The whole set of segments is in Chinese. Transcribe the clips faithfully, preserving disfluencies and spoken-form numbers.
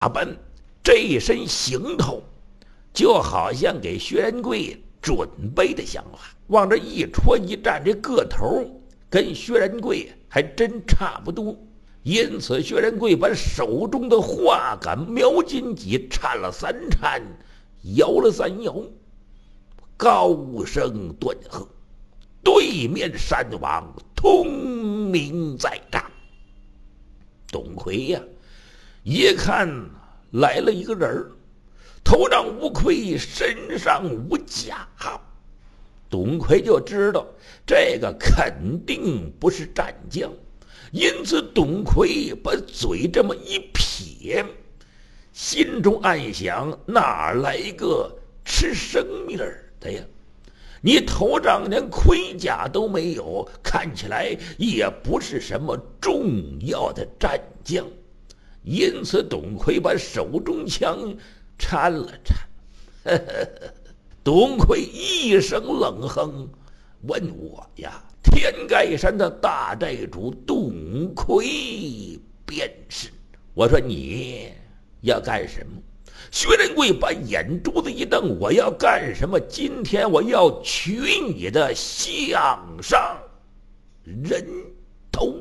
打扮，这身行头，就好像给薛仁贵准备的想法。往这一戳一站，这个头跟薛仁贵还真差不多。因此，薛仁贵把手中的画杆描金戟颤了三颤，摇了三摇，高声顿喝：“对面山王通明在战！”董奎呀、啊，一看来了一个人，头上无盔，身上无甲，董奎就知道这个肯定不是战将。因此，董奎把嘴这么一撇，心中暗想：哪来个吃生命的呀？你头上连盔甲都没有，看起来也不是什么重要的战将。因此，董奎把手中枪搀了搀。呵呵呵，董奎一声冷哼，问我呀：“天盖山的大寨主董奎便是。”我说：“你要干什么？”薛仁贵把眼珠子一瞪：“我要干什么？今天我要取你的项上人头。”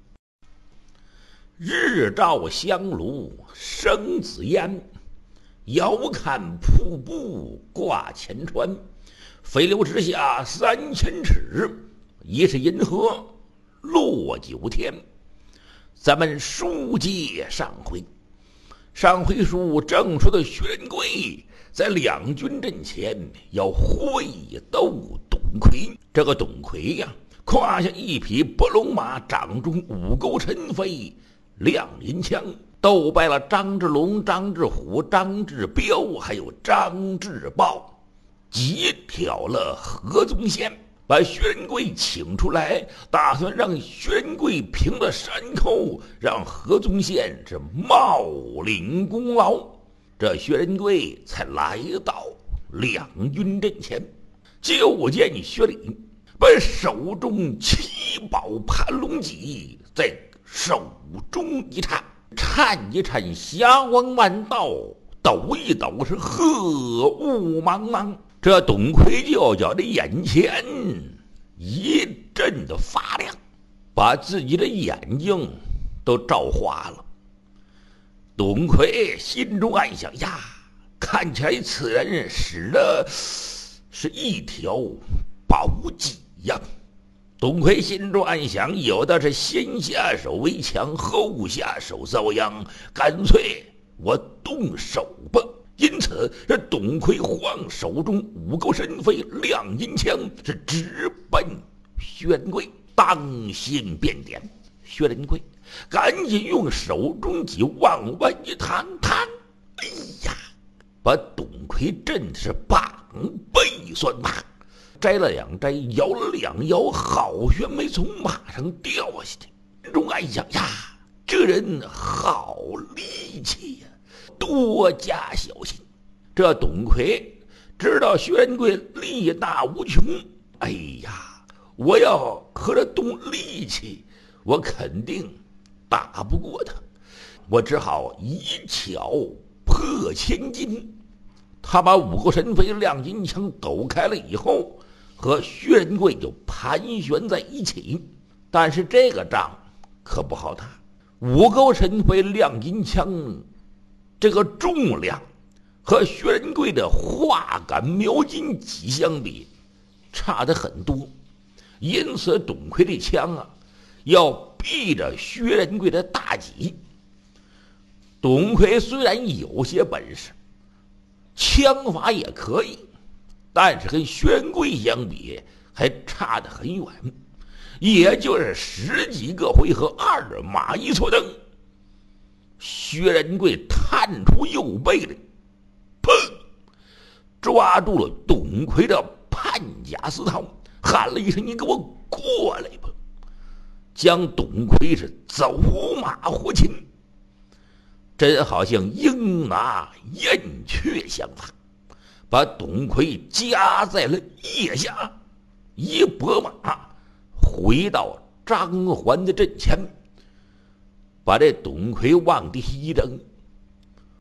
日照香炉生紫烟，遥看瀑布挂前川。飞流直下三千尺，疑是银河落九天。咱们书接上回，上回书正说的薛仁贵在两军阵前要会斗董奎。这个董奎呀、啊，胯下一匹伯龙马，掌中五钩陈飞，亮银枪，斗败了张志龙、张志虎、张志彪，还有张志豹，急挑了何宗宪，把薛仁贵请出来，打算让薛仁贵平了山口，让何宗宪是冒领功劳。这薛仁贵才来到两军阵前，就见薛礼把手中七宝盘龙戟在手中一颤，颤一颤，霞光万道；抖一抖，是鹤雾茫茫。这董奎就觉得眼前一阵的发亮，把自己的眼睛都照花了。董奎心中暗想：呀，看起来此人使的是一条宝戟呀。董奎心中暗想：有的是先下手为强，后下手遭殃，干脆我动手吧。因此，这董奎晃手中五钩神飞，亮银枪，是直奔薛仁贵。当心便点，薛仁贵赶紧用手中戟往外一弹，弹，哎呀，把董奎震的是膀背酸麻，摘了两摘，摇了两摇，好悬没从马上掉下去。心中暗想：呀，这人好力气呀，多加小心。这董奎知道薛仁贵力大无穷，哎呀，我要可着动力气，我肯定打不过他，我只好一巧破千金。他把五钩神飞亮银枪抖开了以后，和薛仁贵就盘旋在一起。但是这个仗可不好打，五钩神飞亮银枪这个重量和薛仁贵的画杆描金戟相比差得很多，因此董奎的枪啊要避着薛仁贵的大戟。董奎虽然有些本事，枪法也可以，但是跟薛仁贵相比还差得很远，也就是十几个回合，二马一错蹬，薛仁贵探出右背来，砰，抓住了董奎的判甲丝绦，喊了一声：“你给我过来吧！”将董奎是走马活擒，真好像鹰拿燕雀相发，把董奎夹在了腋下，一拨马回到张环的阵前，把这董奎往地一扔，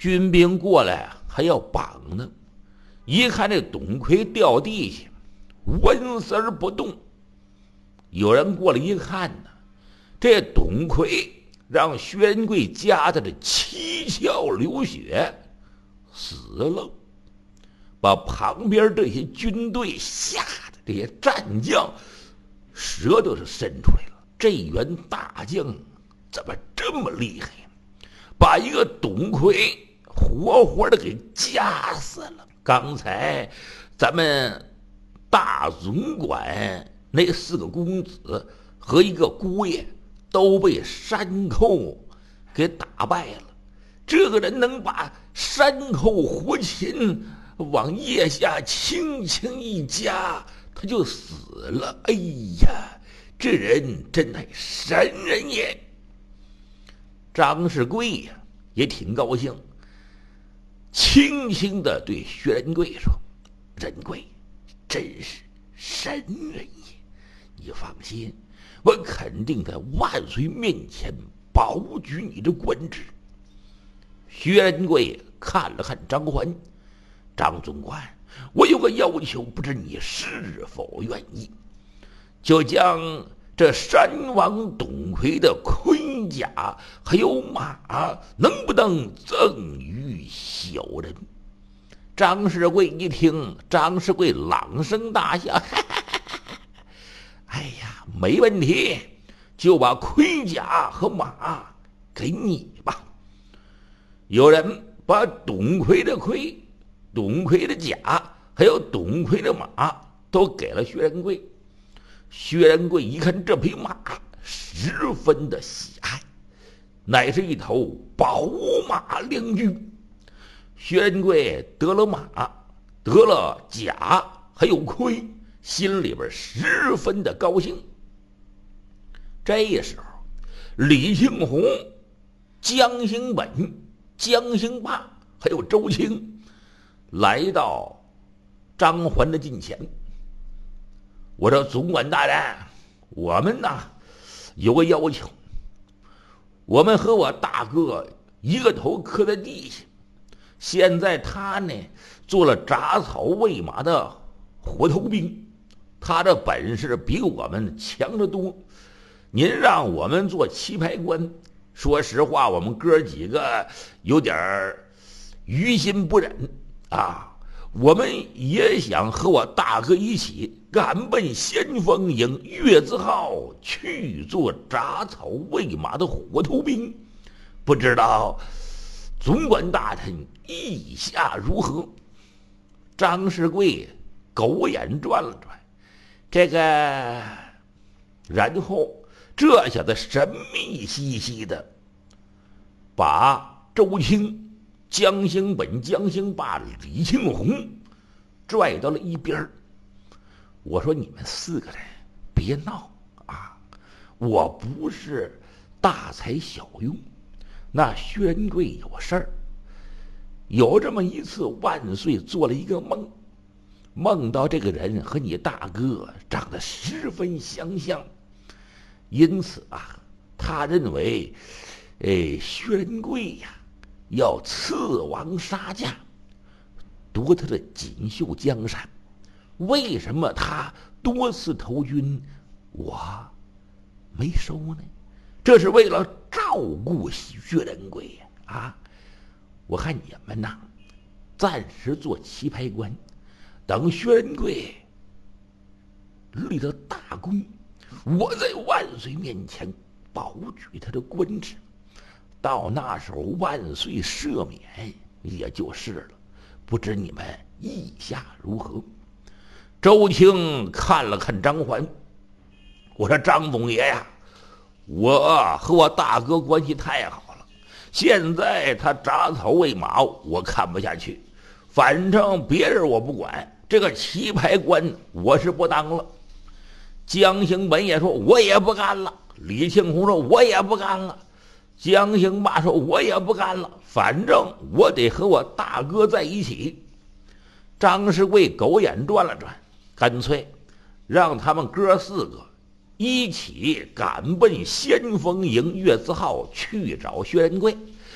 军兵过来还要绑呢。一看这董奎掉地下，纹丝儿不动。有人过来一看呢，这董奎让薛仁贵夹的这七窍流血，死了，把旁边这些军队吓得这些战将舌头是伸出来了。这员大将怎么这么厉害呀？把一个董奎活活的给夹死了。刚才咱们大总管那四个公子和一个姑爷都被山寇给打败了。这个人能把山寇活擒，往腋下轻轻一夹，他就死了。哎呀，这人真乃神人也！张世贵呀，也挺高兴，轻轻地对薛仁贵说：“仁贵，真是神人也！你放心，我肯定在万岁面前保举你的官职。”薛仁贵看了看张环，张总管，我有个要求，不知你是否愿意？就将这山王董奎的盔甲还有马，能不能赠予小人？张世贵一听，张世贵朗声大笑，哈哈哈哈，哎呀，没问题，就把盔甲和马给你吧。有人把董奎的盔、董奎的甲还有董奎的马都给了薛仁贵。薛仁贵一看这匹马，十分的喜爱，乃是一头宝马良驹。薛仁贵得了马，得了甲，还有盔，心里边十分的高兴。这时候，李庆红、江兴本、江兴霸还有周青来到张环的近前。我说：“总管大人，我们呐有个要求，我们和我大哥一个头磕在地下，现在他呢做了铡草喂马的活头兵，他的本事比我们强得多。您让我们做棋牌官，说实话，我们哥几个有点于心不忍啊。我们也想和我大哥一起赶奔先锋营月字号去做铡草喂马的活头兵，不知道总管大臣意下如何？”张世贵狗眼转了转，这个，然后这下子神秘兮兮的把周青、江兴本、江兴霸、李庆红拽到了一边。我说：“你们四个人别闹啊！我不是大材小用，那薛仁贵有事儿。有这么一次，万岁做了一个梦，梦到这个人和你大哥长得十分相像，因此啊，他认为，哎，薛仁贵呀要刺王杀驾，夺他的锦绣江山。为什么他多次投军，我没收呢？这是为了照顾薛仁贵呀！啊，我看你们呐，暂时做棋牌官，等薛仁贵立了大功，我在万岁面前保举他的官职。到那时候，万岁赦免也就是了。不知你们意下如何？”周青看了看张环，我说：“张总爷呀，我和我大哥关系太好了，现在他铡草喂马，我看不下去。反正别人我不管，这个棋牌官我是不当了。”江兴本也说：“我也不干了。”李庆红说：“我也不干了。”江兴霸说：“我也不干了，反正我得和我大哥在一起。”张世贵狗眼转了转，干脆让他们哥四个一起赶奔先锋营月字号去找薛仁贵。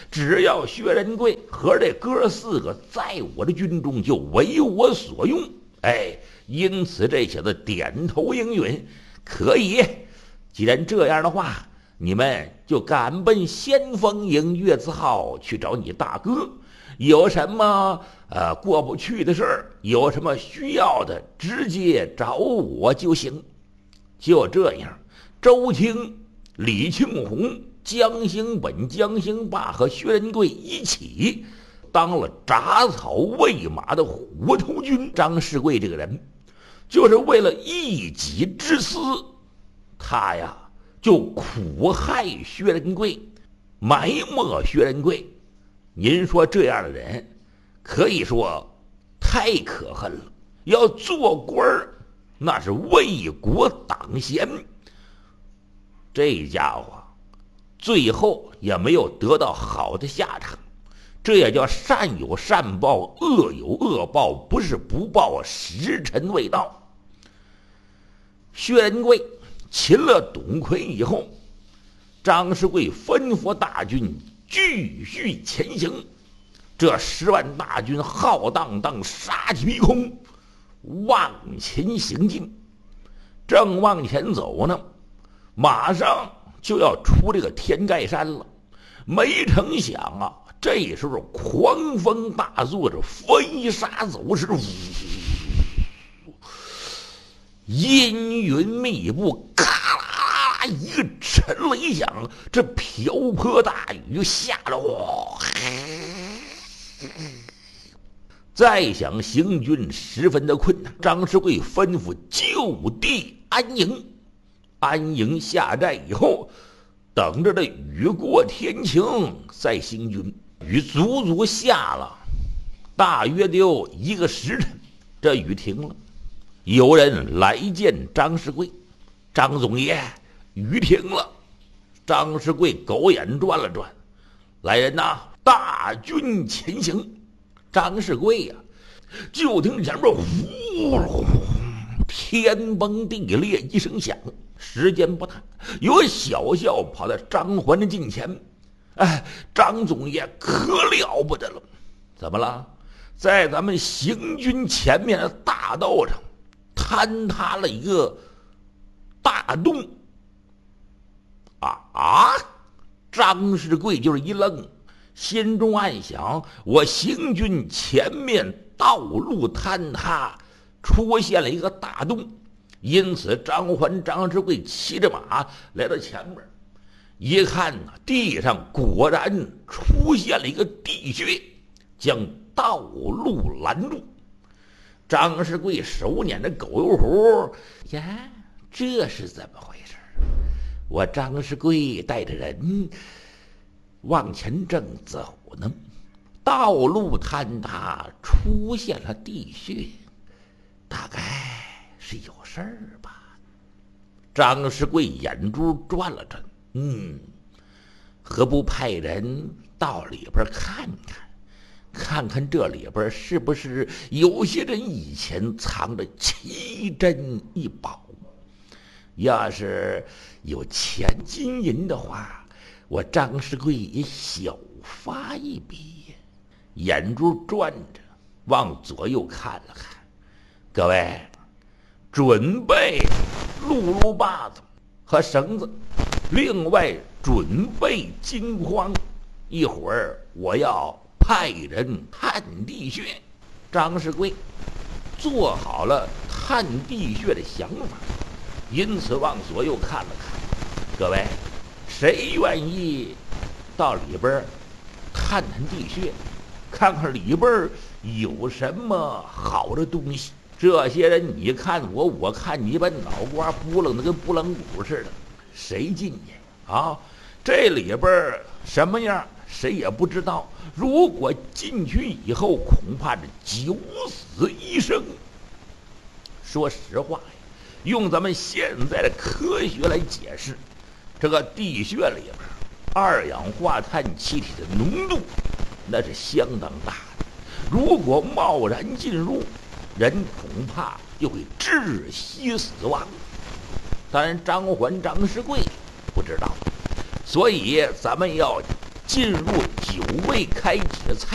只要薛仁贵和这哥四个在我的军中，就为我所用。哎，因此这小子点头应允，可以。既然这样的话，你们就赶奔先锋营月字号去找你大哥。有什么呃过不去的事儿，有什么需要的，直接找我就行。就这样，周青、李庆红、江兴本、江兴霸和薛仁贵一起当了铡草喂马的虎头军。张世贵这个人，就是为了一己之私，他呀就苦害薛仁贵，埋没薛仁贵。您说这样的人，可以说太可恨了。要做官儿，那是为国挡贤。这家伙最后也没有得到好的下场。这也叫善有善报，恶有恶报，不是不报，时辰未到。薛仁贵擒了董奎以后，张世贵吩咐大军继续前行。这十万大军浩荡荡，杀气逼空，往前行进。正往前走呢，马上就要出这个天盖山了。没成想啊，这时候狂风大作，这飞沙走石，阴云密布，嘎啦一个沉雷响，这瓢泼大雨下了，哇！再想行军十分的困难。张世贵吩咐就地安营，安营下寨以后，等着这雨过天晴再行军。雨足足下了大约得有一个时辰，这雨停了。有人来见张世贵，张总爷，雨停了。张世贵狗眼转了转，来人呐，大军前行。张世贵呀、啊，就听前面呼噜，天崩地裂一声响。时间不大，有小校跑到张环的近前，哎，张总爷可了不得了！怎么了？在咱们行军前面的大道上坍塌了一个大洞。啊啊！张世贵就是一愣，心中暗想：我行军前面道路坍塌，出现了一个大洞。因此张环、张世贵骑着马来到前面，一看呢，地上果然出现了一个地穴，将道路拦住。张世贵手捻着狗油壶，呀，这是怎么回事？我张世贵带着人往前正走呢，道路坍塌，出现了地穴，大概是有事儿吧。张世贵眼珠转了转，嗯，何不派人到里边看看，看看这里边是不是有些人以前藏着奇珍异宝？要是有钱金银的话，我张世贵也小发一笔。眼珠转着，往左右看了看，各位，准备辘轳把子和绳子，另外准备金筐，一会儿我要派人探地穴。张世贵做好了探地穴的想法，因此往左右看了看，各位，谁愿意到里边探探地穴，看看里边有什么好的东西？这些人你看我，我看你，把脑瓜扑棱的跟拨浪鼓似的，谁进去啊？这里边什么样谁也不知道。如果进去以后，恐怕是九死一生。说实话呀，用咱们现在的科学来解释，这个地穴里边二氧化碳气体的浓度那是相当大的，如果贸然进入，人恐怕就会窒息死亡。当然张环、张世贵不知道，所以咱们要进入久未开解才